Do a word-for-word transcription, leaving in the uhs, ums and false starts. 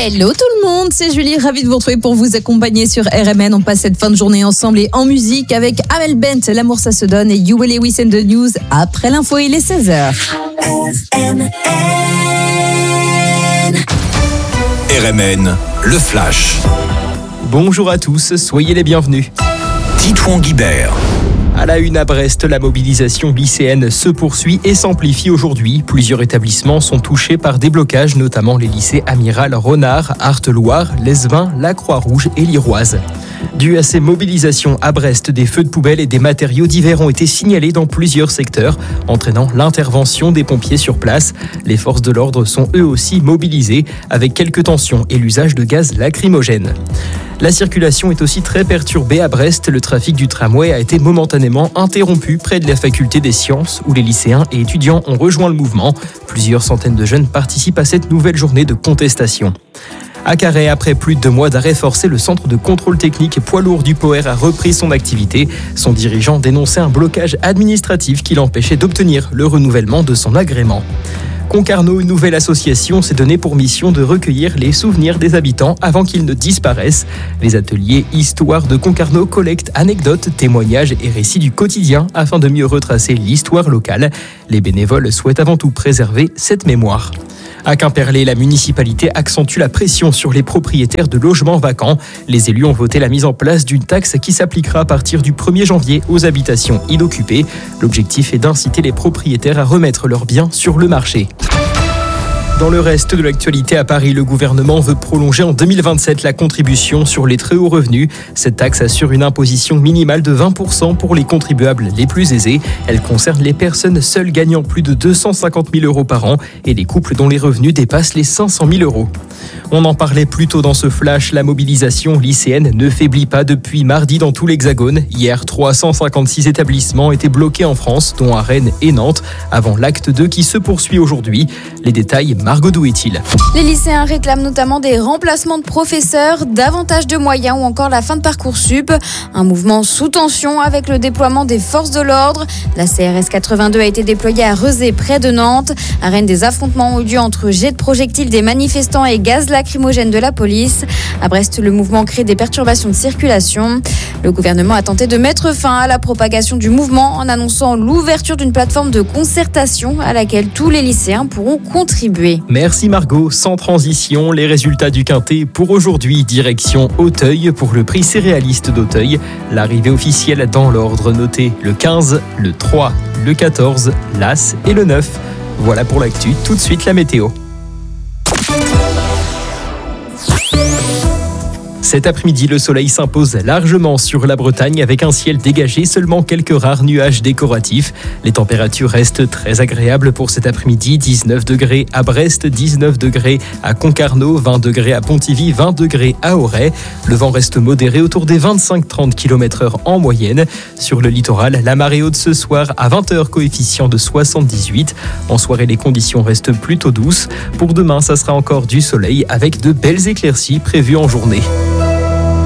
Hello tout le monde, c'est Julie, ravie de vous retrouver pour vous accompagner sur R M N. On passe cette fin de journée ensemble et en musique avec Amel Bent, L'amour ça se donne, et You Will Lewis and the News. Après l'info, il est seize heures. R M N, le Flash. Bonjour à tous, soyez les bienvenus. Titouan Guibert. À la une à Brest, la mobilisation lycéenne se poursuit et s'amplifie aujourd'hui. Plusieurs établissements sont touchés par des blocages, notamment les lycées Amiral, Renard, Arthe-Loire, Lesbin, la Croix-Rouge et l'Iroise. Dû à ces mobilisations à Brest, des feux de poubelle et des matériaux divers ont été signalés dans plusieurs secteurs, entraînant l'intervention des pompiers sur place. Les forces de l'ordre sont eux aussi mobilisées, avec quelques tensions et l'usage de gaz lacrymogène. La circulation est aussi très perturbée à Brest. Le trafic du tramway a été momentanément interrompu près de la faculté des sciences où les lycéens et étudiants ont rejoint le mouvement. Plusieurs centaines de jeunes participent à cette nouvelle journée de contestation. À Carhaix, après plus de deux mois d'arrêt forcé, le centre de contrôle technique poids lourd du P O R a repris son activité. Son dirigeant dénonçait un blocage administratif qui l'empêchait d'obtenir le renouvellement de son agrément. Concarneau, une nouvelle association, s'est donnée pour mission de recueillir les souvenirs des habitants avant qu'ils ne disparaissent. Les ateliers Histoire de Concarneau collectent anecdotes, témoignages et récits du quotidien afin de mieux retracer l'histoire locale. Les bénévoles souhaitent avant tout préserver cette mémoire. À Quimperlé, la municipalité accentue la pression sur les propriétaires de logements vacants. Les élus ont voté la mise en place d'une taxe qui s'appliquera à partir du premier janvier aux habitations inoccupées. L'objectif est d'inciter les propriétaires à remettre leurs biens sur le marché. Dans le reste de l'actualité à Paris, le gouvernement veut prolonger en deux mille vingt-sept la contribution sur les très hauts revenus. Cette taxe assure une imposition minimale de vingt pour cent pour les contribuables les plus aisés. Elle concerne les personnes seules gagnant plus de deux cent cinquante mille euros par an et les couples dont les revenus dépassent les cinq cent mille euros. On en parlait plus tôt dans ce flash, la mobilisation lycéenne ne faiblit pas depuis mardi dans tout l'Hexagone. Hier, trois cent cinquante-six établissements étaient bloqués en France, dont à Rennes et Nantes, avant l'acte deux qui se poursuit aujourd'hui. Les détails, Margot Douet-il. Les lycéens réclament notamment des remplacements de professeurs, davantage de moyens ou encore la fin de Parcoursup. Un mouvement sous tension avec le déploiement des forces de l'ordre. La C R S quatre-vingt-deux a été déployée à Rezé, près de Nantes. À Rennes, des affrontements ont eu lieu entre jets de projectiles des manifestants et gaz lacrymogène de la police. À Brest, le mouvement crée des perturbations de circulation. Le gouvernement a tenté de mettre fin à la propagation du mouvement en annonçant l'ouverture d'une plateforme de concertation à laquelle tous les lycéens pourront contribuer. Merci Margot. Sans transition, les résultats du Quintet pour aujourd'hui. Direction Auteuil pour le prix céréaliste d'Auteuil. L'arrivée officielle dans l'ordre noté le quinze, le trois, le quatorze, l'As et le neuf. Voilà pour l'actu. Tout de suite la météo. Cet après-midi, le soleil s'impose largement sur la Bretagne avec un ciel dégagé, seulement quelques rares nuages décoratifs. Les températures restent très agréables pour cet après-midi. dix-neuf degrés à Brest, dix-neuf degrés à Concarneau, vingt degrés à Pontivy, vingt degrés à Auray. Le vent reste modéré autour des vingt-cinq à trente kilomètres heure en moyenne. Sur le littoral, la marée haute ce soir à vingt heures, coefficient de soixante-dix-huit. En soirée, les conditions restent plutôt douces. Pour demain, ça sera encore du soleil avec de belles éclaircies prévues en journée.